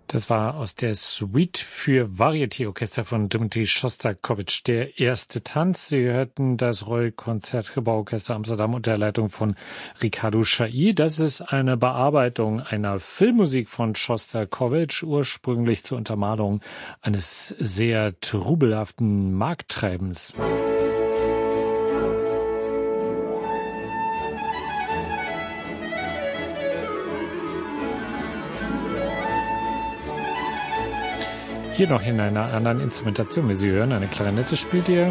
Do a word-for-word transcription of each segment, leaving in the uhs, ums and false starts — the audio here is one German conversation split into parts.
Das war aus der Suite für Varieté-Orchester von Dmitri Schostakowitsch, der erste Tanz. Sie hörten das Royal Concertgebouworchester Amsterdam unter der Leitung von Ricardo Chailly. Das ist eine Bearbeitung einer Filmmusik von Schostakowitsch, ursprünglich zur Untermalung eines sehr trubelhaften Markttreibens. Hier noch in einer anderen Instrumentation, wie Sie hören, eine Klarinette spielt ihr.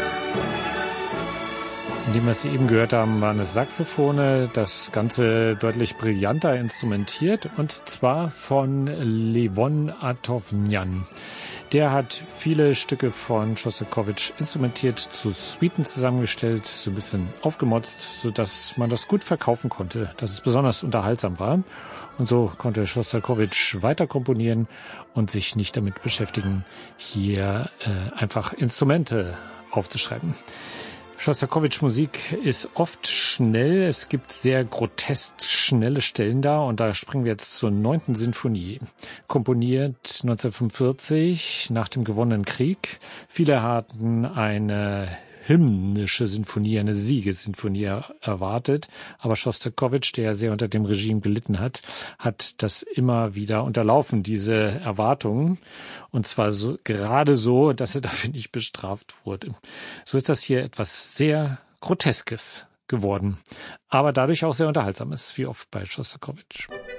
In dem, was Sie eben gehört haben, waren es Saxophone, das Ganze deutlich brillanter instrumentiert, und zwar von Levon Atovnyan. Der hat viele Stücke von Schostakowitsch instrumentiert, zu Suiten zusammengestellt, so ein bisschen aufgemotzt, sodass man das gut verkaufen konnte, dass es besonders unterhaltsam war. Und so konnte Schostakowitsch weiter komponieren und sich nicht damit beschäftigen, hier äh, einfach Instrumente aufzuschreiben. Schostakowitsch Musik ist oft schnell, es gibt sehr grotesk schnelle Stellen da, und da springen wir jetzt zur neunten Sinfonie. Komponiert neunzehnhundertfünfundvierzig nach dem gewonnenen Krieg. Viele hatten eine hymnische Sinfonie, eine Siegessinfonie erwartet, aber Schostakowitsch, der sehr unter dem Regime gelitten hat, hat das immer wieder unterlaufen, diese Erwartungen, und zwar so, gerade so, dass er dafür nicht bestraft wurde. So ist das hier etwas sehr Groteskes geworden, aber dadurch auch sehr Unterhaltsames, wie oft bei Schostakowitsch.